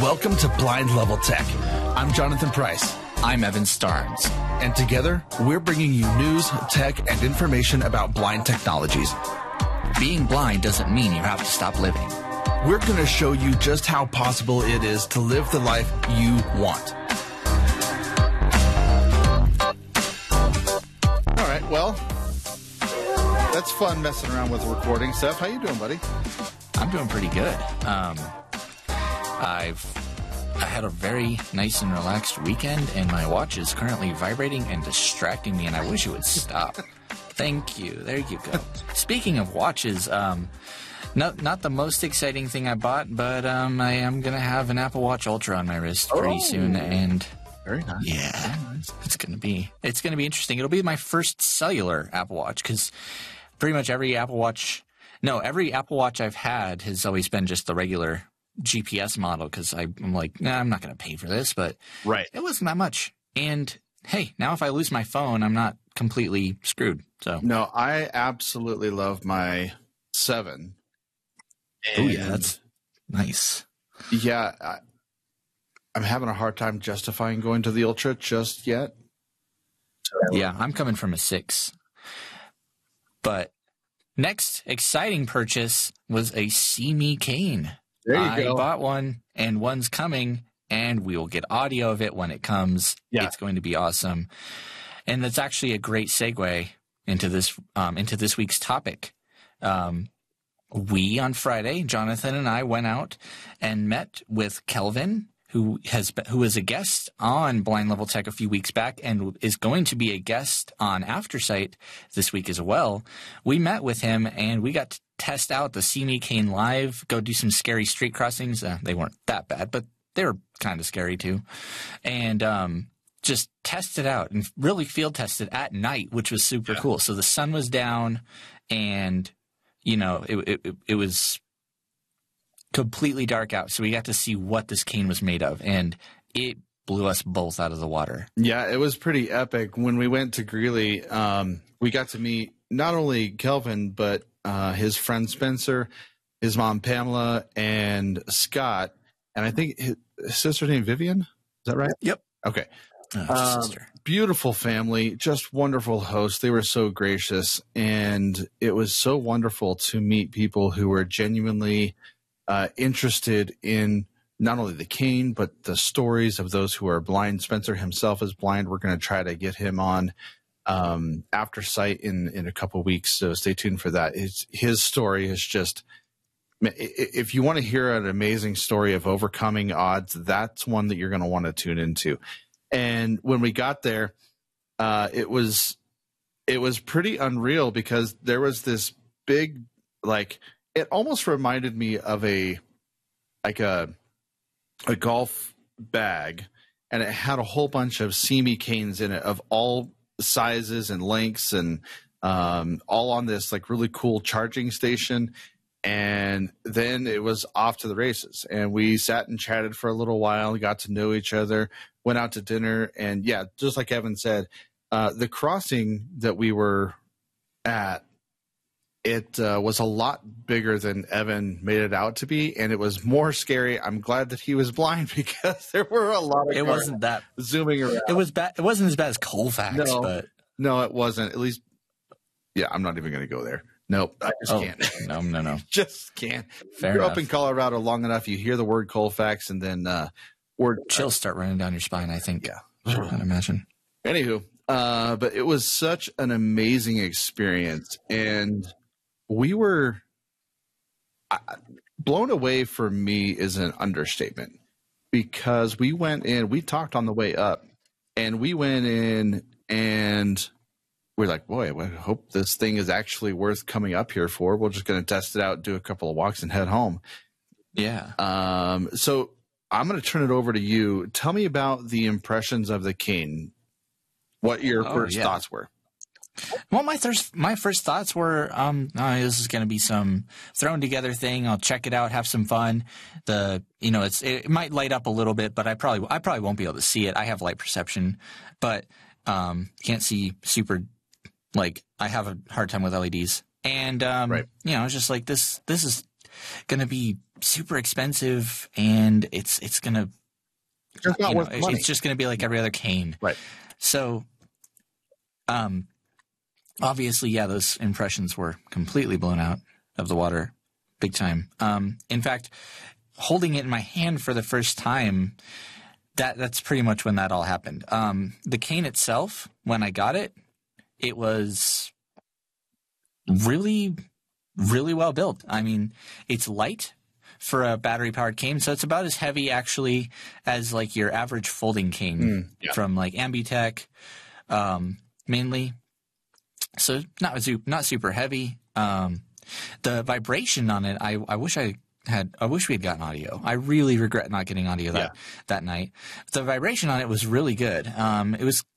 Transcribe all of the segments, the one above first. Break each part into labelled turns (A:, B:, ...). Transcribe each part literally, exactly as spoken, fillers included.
A: Welcome to Blind Level Tech. I'm Jonathan Price.
B: I'm Evan Starnes.
A: And together, we're bringing you news, tech, and information about blind technologies.
B: Being blind doesn't mean you have to stop living.
A: We're going to show you just how possible it is to live the life you want. All right, well, that's fun messing around with recording stuff. How you doing, buddy?
B: I'm doing pretty good. Um, I've I had a very nice and relaxed weekend, and my watch is currently vibrating and distracting me, and I wish it would stop. Thank you. There you go. Speaking of watches, um, not not the most exciting thing I bought, but um, I am gonna have an Apple Watch Ultra on my wrist pretty
A: oh,
B: soon, and
A: very nice.
B: Yeah,
A: very nice.
B: it's gonna be it's gonna be interesting. It'll be my first cellular Apple Watch because pretty much every Apple Watch, no, every Apple Watch I've had has always been just the regular G P S model because I'm like, nah, I'm not going to pay for this, but
A: right.
B: It wasn't that much. And hey, now if I lose my phone, I'm not completely screwed. So
A: no, I absolutely love my seven.
B: Oh yeah, that's nice.
A: Yeah, I, I'm having a hard time justifying going to the Ultra just yet.
B: Yeah, I'm coming from a six. But next exciting purchase was a See Me cane.
A: There you
B: I
A: go.
B: bought one, and one's coming, and we will get audio of it when it comes.
A: Yeah.
B: It's going to be awesome. And that's actually a great segue into this um, into this week's topic. Um, we, on Friday, Jonathan and I went out and met with Kelvin, who has been, who was a guest on Blind Level Tech a few weeks back and is going to be a guest on Aftersight this week as well. We met with him, and we got to test out the See Me cane live, go do some scary street crossings. Uh, they weren't that bad, but they were kind of scary too. And um, just test it out and really field test it at night, which was super
A: yeah.
B: cool. So the sun was down, and, you know, it, it, it was completely dark out. So we got to see what this cane was made of, and it blew us both out of the water.
A: Yeah, it was pretty epic. When we went to Greeley, um, we got to meet not only Kelvin, but uh, his friend Spencer, his mom Pamela, and Scott, and I think his, his sister named Vivian. Is that right?
B: Yep.
A: Okay.
B: Oh,
A: um, beautiful family, just wonderful hosts. They were so gracious, and it was so wonderful to meet people who were genuinely uh, interested in not only the cane, but the stories of those who are blind. Spencer himself is blind. We're going to try to get him on um, Aftersight in, in a couple of weeks, so stay tuned for that. His, his story is just, if you want to hear an amazing story of overcoming odds, that's one that you're going to want to tune into. And when we got there, uh, it was it was pretty unreal because there was this big, like, it almost reminded me of a like a a golf bag, and it had a whole bunch of See Me canes in it of all sizes and lengths, and um, all on this like really cool charging station. And then it was off to the races, and we sat and chatted for a little while, got to know each other, went out to dinner. And yeah, just like Evan said, uh, the crossing that we were at, it uh, was a lot bigger than Evan made it out to be, and it was more scary. I'm glad that he was blind because there were a lot of
B: it wasn't that
A: zooming around.
B: It was bad. It wasn't as bad as Colfax,
A: no,
B: but
A: no, it wasn't. At least, yeah, I'm not even going to go there. Nope, I just
B: oh,
A: can't.
B: No, no, no.
A: Just can't.
B: Fair
A: You're
B: enough.
A: up in Colorado long enough, you hear the word Colfax, and then uh, word
B: chills start running down your spine, I think.
A: Yeah,
B: I'd imagine.
A: Anywho, uh, but it was such an amazing experience, and we were uh, blown away. For me, is an understatement because we went in. We talked on the way up, and we went in and. We're like, boy, I hope this thing is actually worth coming up here for. We're just going to test it out, do a couple of walks, and head home.
B: Yeah.
A: Um. So I'm going to turn it over to you. Tell me about the impressions of the cane. What your
B: Oh,
A: first
B: yeah.
A: thoughts were.
B: Well, my first my first thoughts were, um, oh, this is going to be some thrown together thing. I'll check it out, have some fun. The you know, it's it might light up a little bit, but I probably I probably won't be able to see it. I have light perception, but um, can't see super. Like, I have a hard time with L E Ds. And, um,
A: Right.
B: you know, it's just like this, this is, going to be super expensive, and it's it's going to
A: It's not
B: you know,
A: worth the money.
B: it's just going to be like every other cane.
A: Right.
B: So, um, obviously, yeah, those impressions were completely blown out of the water, big time. Um, in fact, holding it in my hand for the first time, that that's pretty much when that all happened. Um, the cane itself, when I got it, it was really, really well built. I mean, it's light for a battery-powered cane, so it's about as heavy, actually, as like your average folding cane
A: Mm, yeah.
B: from like Ambitech, um, mainly. So not su- not super heavy. Um, the vibration on it, I, I wish I had. I wish we had gotten audio. I really regret not getting audio that
A: Yeah.
B: that night. The vibration on it was really good. Um, it was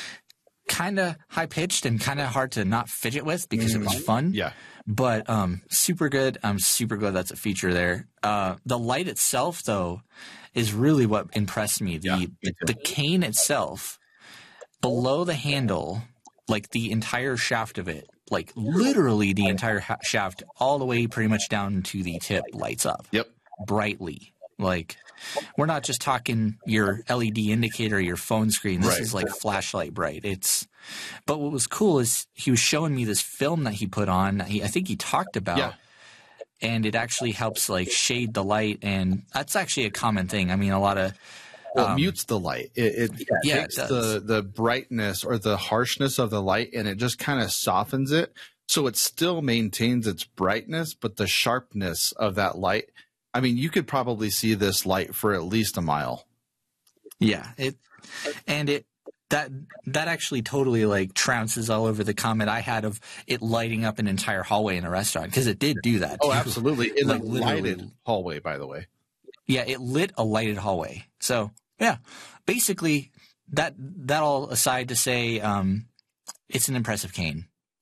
B: kind of high pitched and kind of hard to not fidget with because it was fun.
A: Yeah.
B: But um, super good. I'm super glad that's a feature there. Uh, the light itself, though, is really what impressed me. The
A: Yeah, me too.
B: the cane itself, below the handle, like the entire shaft of it, like literally the entire ha- shaft, all the way pretty much down to the tip, lights up
A: Yep.
B: brightly. Like, we're not just talking your L E D indicator, your phone screen. This
A: Right.
B: is like flashlight bright. It's, but what was cool is he was showing me this film that he put on. He, I think he talked about,
A: Yeah.
B: and it actually helps like shade the light, and that's actually a common thing. I mean, a lot of
A: Well, it
B: Um,
A: mutes the light. It, it
B: yeah, it
A: takes
B: does.
A: the the brightness or the harshness of the light, and it just kind of softens it, so it still maintains its brightness, but the sharpness of that light. I mean, you could probably see this light for at least a mile.
B: yeah, it and it that that actually totally like trounces all over the comment I had of it lighting up an entire hallway in a restaurant, because it did do that.
A: Oh,
B: too.
A: absolutely! In
B: Like,
A: a
B: literally.
A: lighted hallway, by the way.
B: Yeah, it lit a lighted hallway. So yeah, basically that that all aside to say, um, it's an impressive cane.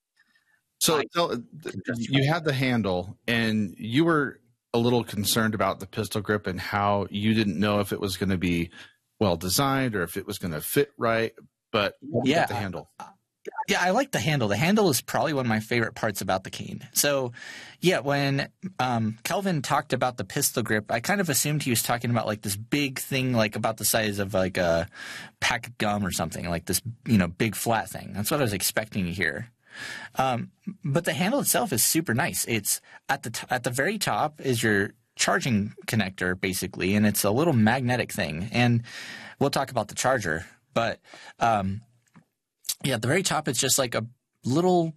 A: So
B: I-
A: tell, you had the handle, and you were a little concerned about the pistol grip and how you didn't know if it was going to be well designed or if it was going to fit right. But you
B: Yeah,
A: got the handle.
B: Yeah, I like the handle. The handle is probably one of my favorite parts about the cane. So, yeah, when um, Kelvin talked about the pistol grip, I kind of assumed he was talking about like this big thing, like about the size of like a pack of gum or something, like this, you know, big flat thing. That's what I was expecting to hear. Um, but the handle itself is super nice. It's at the t- at the very top is your charging connector, basically, and it's a little magnetic thing. And we'll talk about the charger, but um, yeah, at the very top, it's just like a little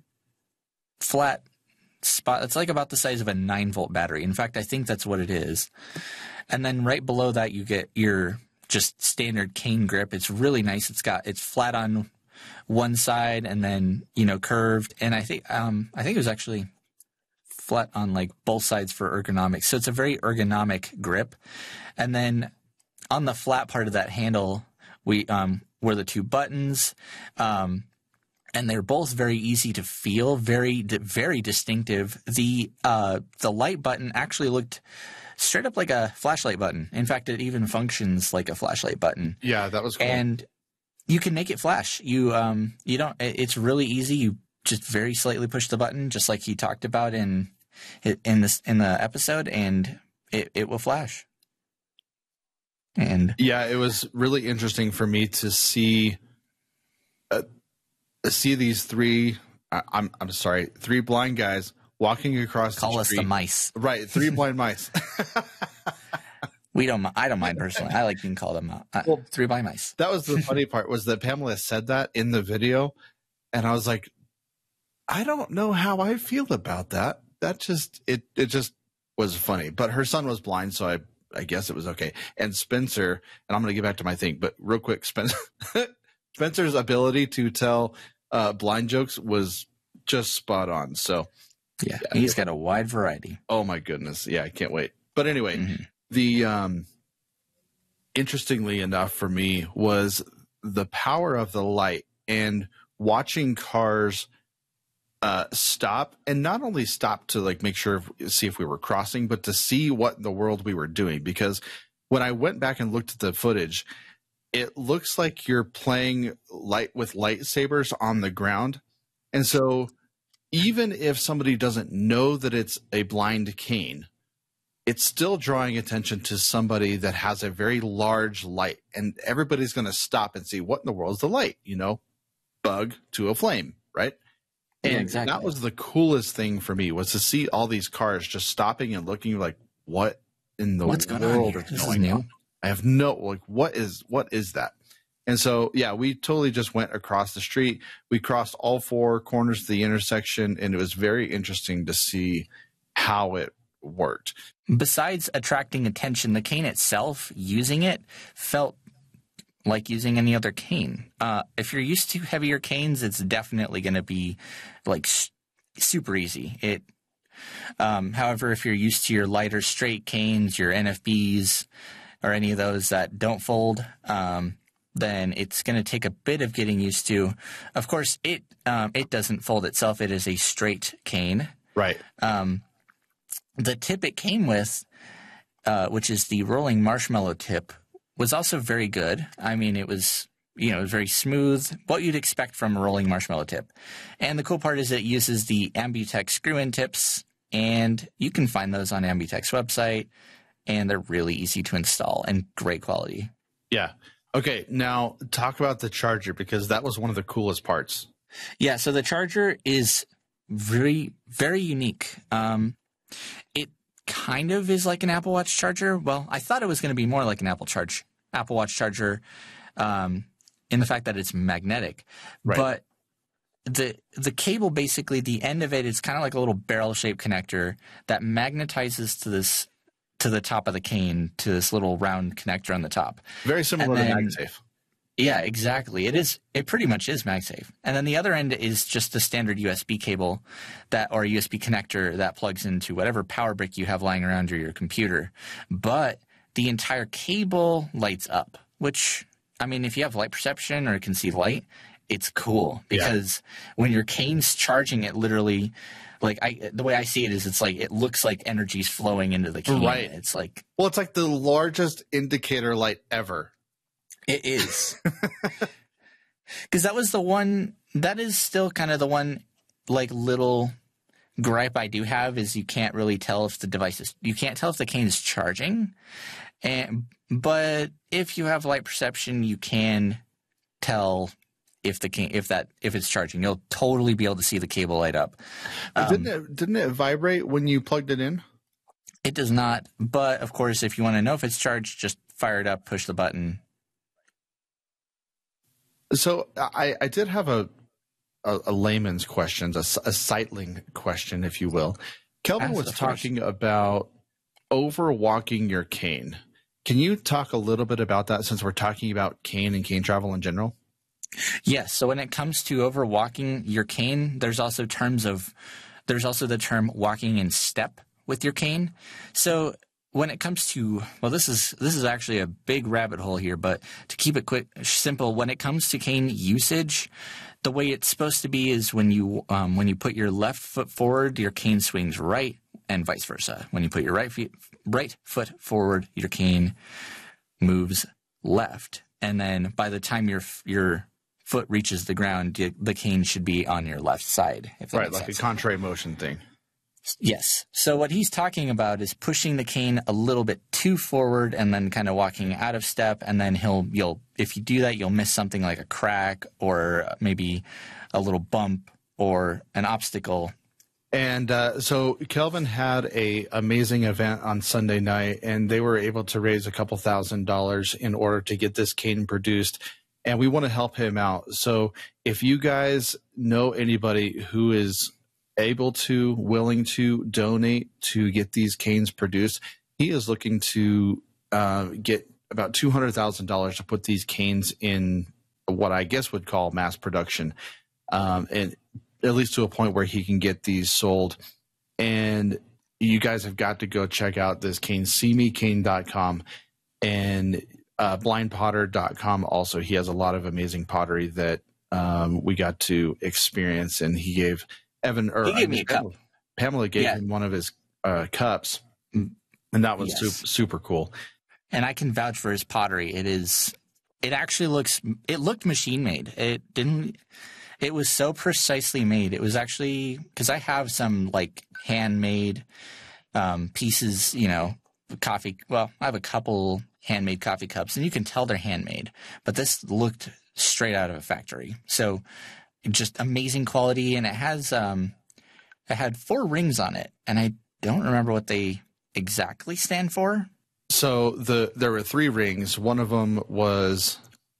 B: flat spot. It's like about the size of a nine volt battery. In fact, I think that's what it is. And then right below that, you get your just standard cane grip. It's really nice. It's got it's flat on one side and then, you know, curved. And I think um, I think it was actually flat on like both sides for ergonomics. So it's a very ergonomic grip. And then on the flat part of that handle, we um, were the two buttons. Um, and they're both very easy to feel, very, very distinctive. The uh, the light button actually looked straight up like a flashlight button. In fact, it even functions like a flashlight button.
A: Yeah, that was cool.
B: And you can make it flash. You um you don't. It's really easy. You just very slightly push the button, just like he talked about in in this in the episode, and it, it will flash. And
A: yeah, it was really interesting for me to see uh, see these three. I, I'm I'm sorry, three blind guys walking across
B: call
A: the
B: us
A: street.
B: the mice.
A: Right, three blind mice.
B: We don't. I don't mind personally. I like being called a mouse. Uh,
A: Well,
B: three by mice.
A: That was the funny part, was that Pamela said that in the video, and I was like, I don't know how I feel about that. That just it it just was funny. But her son was blind, so I I guess it was okay. And Spencer, and I'm going to get back to my thing, but real quick, Spencer Spencer's ability to tell uh, blind jokes was just spot on. So
B: Yeah, he's got a wide variety.
A: oh my goodness, yeah, I can't wait. But anyway.
B: Mhm.
A: The um, interestingly enough for me was the power of the light and watching cars uh, stop, and not only stop to like make sure if, see if we were crossing, but to see what in the world we were doing. Because when I went back and looked at the footage, it looks like you're playing light with lightsabers on the ground, and so even if somebody doesn't know that it's a blind cane, it's still drawing attention to somebody that has a very large light, and everybody's going to stop and see what in the world is the light, you know, bug to a flame, right? And
B: Yeah, exactly.
A: that was the coolest thing for me, was to see all these cars just stopping and looking like, what in the
B: What's going
A: world
B: on
A: is
B: This
A: going
B: is new.
A: on? I have no, like, what is, what is that? And so, yeah, we totally just went across the street. We crossed all four corners of the intersection, and it was very interesting to see how it worked.
B: Besides attracting attention, the cane itself, using it, felt like using any other cane. Uh, if you're used to heavier canes, it's definitely going to be like s- super easy. It, um, however, if you're used to your lighter straight canes, your N F Bs, or any of those that don't fold, um, then it's going to take a bit of getting used to. Of course, it um, it doesn't fold itself. It is a straight cane.
A: Right.
B: Um, the tip it came with, uh, which is the rolling marshmallow tip, was also very good. I mean, it was, you know, very smooth, what you'd expect from a rolling marshmallow tip. And the cool part is it uses the Ambutech screw-in tips, and you can find those on Ambutech's website, and they're really easy to install and great quality.
A: Yeah. Okay, now talk about the charger, because that was one of the coolest parts.
B: Yeah, so the charger is very, very unique. Um, it kind of is like an Apple Watch charger. Well, I thought it was going to be more like an Apple Charge, Apple Watch charger, um, in the fact that it's magnetic.
A: Right.
B: But the the cable, basically, the end of it is kind of like a little barrel-shaped connector that magnetizes to this to the top of the cane, to this little round connector on the top.
A: Very similar
B: And
A: to
B: then-
A: MagSafe.
B: Yeah, exactly. It is. It pretty much is MagSafe. And then the other end is just the standard U S B cable that, or a U S B connector that plugs into whatever power brick you have lying around your computer. But the entire cable lights up, which, I mean, if you have light perception or can see light, it's cool, because when your cane's charging, it literally, like, I the way I see it is, it's like it looks like energy's flowing into the cane.
A: Right.
B: It's like,
A: Well, it's like the largest indicator light ever.
B: it is. Because that was the one, that is still kind of the one, like, little gripe I do have, is you can't really tell if the device is, you can't tell if the cane is charging. And, but if you have light perception, you can tell if the cane, if that, if it's charging. You'll totally be able to see the cable light up.
A: But
B: Um,
A: didn't it didn't it vibrate when you plugged it in?
B: It does not. But, of course, if you want to know if it's charged, just fire it up, push the button.
A: So I, I did have a, a, a layman's question, a, a sightling question, if you will. Kelvin
B: Ask,
A: was
B: of course.
A: talking about overwalking your cane. Can you talk a little bit about that, since we're talking about cane and cane travel in general?
B: Yes. So when it comes to overwalking your cane, there's also terms of, there's also the term walking in step with your cane. So when it comes to, well, this is this is actually a big rabbit hole here, but to keep it quick, simple, when it comes to cane usage, the way it's supposed to be is when you um, when you put your left foot forward, your cane swings right, and vice versa. When you put your right feet, right foot forward, your cane moves left, and then by the time your your foot reaches the ground, the, the cane should be on your left side. If that
A: Right,
B: makes
A: like
B: sense.
A: a contrary motion thing.
B: Yes. So what he's talking about is pushing the cane a little bit too forward and then kind of walking out of step, and then he'll you'll if you do that, you'll miss something like a crack or maybe a little bump or an obstacle.
A: And uh, so Kelvin had a amazing event on Sunday night, and they were able to raise a couple thousand dollars in order to get this cane produced. And we want to help him out. So if you guys know anybody who is able to, willing to donate to get these canes produced, he is looking to uh, get about two hundred thousand dollars to put these canes in what I guess would call mass production, um, and at least to a point where he can get these sold. And you guys have got to go check out this cane, see me cane dot com, and uh, blind potter dot com. Also, he has a lot of amazing pottery that um, we got to experience, and he gave Evan or
B: He gave me a cup.
A: Pamela, Pamela gave
B: Yeah.
A: him one of his uh, cups, and that was
B: Yes.
A: super, super cool.
B: And I can vouch for his pottery. It is, it actually looks, it looked machine made. It didn't, it was so precisely made. It was actually, because I have some like handmade um, pieces, you know, coffee. Well, I have a couple handmade coffee cups, and you can tell they're handmade, but this looked straight out of a factory. So just amazing quality, and it has um, it had four rings on it, and I don't remember what they exactly stand for.
A: So the there were three rings. One of them was,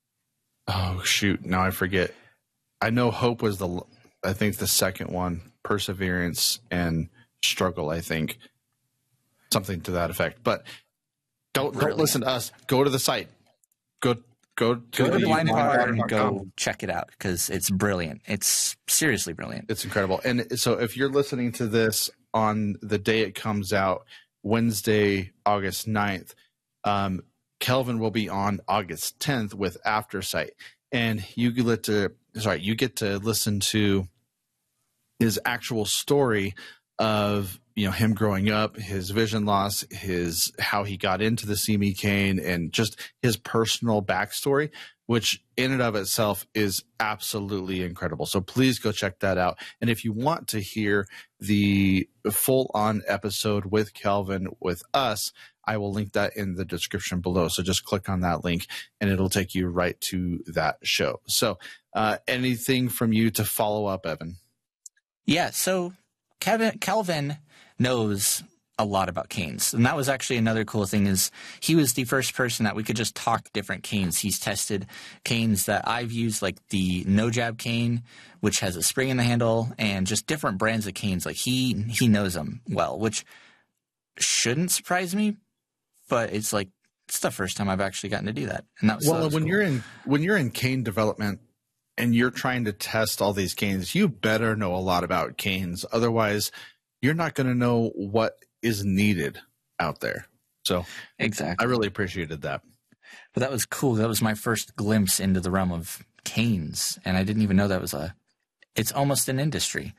A: oh shoot, now I forget. I know hope was the, I think the second one, perseverance and struggle, I think. Something to that effect. But don't don't listen to us. Go to the site. Go go to
B: go
A: the
B: to Blind Power and go check it out, because it's brilliant. It's seriously brilliant.
A: It's incredible. And so if you're listening to this on the day it comes out, Wednesday, August ninth, um, Kelvin will be on August tenth with Aftersight. And you get to sorry, you get to listen to his actual story of, you know, him growing up, his vision loss, his how he got into the See Me cane, and just his personal backstory, which in and of itself is absolutely incredible. So please go check that out. And if you want to hear the full-on episode with Kelvin with us, I will link that in the description below. So just click on that link and it'll take you right to that show. So uh, anything from you to follow up, Evan?
B: Yeah, so Kevin, Kelvin knows a lot about canes. And that was actually another cool thing, is he was the first person that we could just talk different canes. He's tested canes that I've used, like the No Jab cane, which has a spring in the handle, and just different brands of canes. Like he he knows them well, which shouldn't surprise me, but it's like it's the first time I've actually gotten to do that. And that was,
A: well,
B: that was
A: when
B: cool.
A: you're in when you're in cane development and you're trying to test all these canes, you better know a lot about canes. Otherwise, you're not going to know what is needed out there. So
B: exactly,
A: I really appreciated that.
B: But that was cool. That was my first glimpse into the realm of canes, and I didn't even know that was a. It's almost an industry.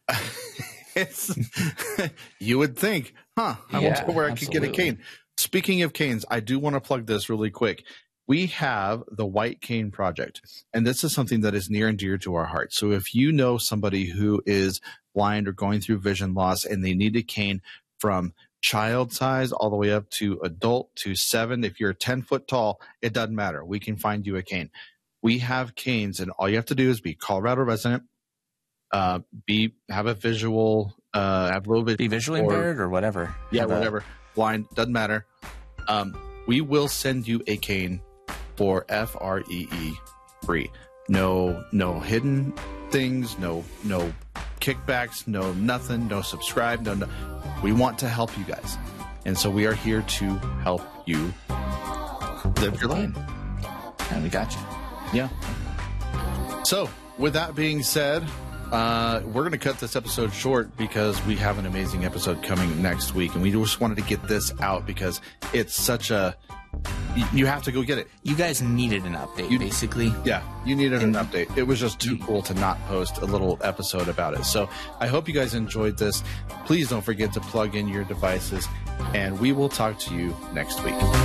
A: It's you would think, huh? I
B: Yeah,
A: wonder where I could get a
B: absolutely.
A: cane. Speaking of canes, I do want to plug this really quick. We have the White Cane Project, and this is something that is near and dear to our heart. So if you know somebody who is blind or going through vision loss and they need a cane from child size all the way up to adult to seven, if you're ten foot tall, it doesn't matter. We can find you a cane. We have canes, and all you have to do is be Colorado resident, uh, be have a visual, uh, have a little bit
B: Be visually
A: or-
B: impaired or whatever.
A: yeah,
B: Have a-
A: whatever. Blind, doesn't matter. Um, we will send you a cane for F R E E free. No, no hidden things, no, no kickbacks, no nothing, no subscribe, no, no. We want to help you guys. And so we are here to help you live your life.
B: And we got you.
A: Yeah. So, with that being said, uh, we're going to cut this episode short because we have an amazing episode coming next week. And we just wanted to get this out because it's such a. y- You have to go get it.
B: You guys needed an update,
A: You-
B: basically.
A: Yeah, you needed an
B: And-
A: update. It was just too cool to not post a little episode about it. So I hope you guys enjoyed this. Please don't forget to plug in your devices, and we will talk to you next week.